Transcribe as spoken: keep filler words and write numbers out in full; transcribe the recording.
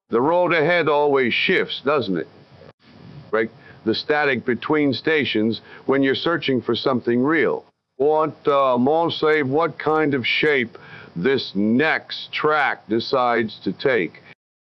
The road ahead always shifts, doesn't it? Right? The static between stations when you're searching for something real. What, uh, Monsave, what kind of shape this next track decides to take.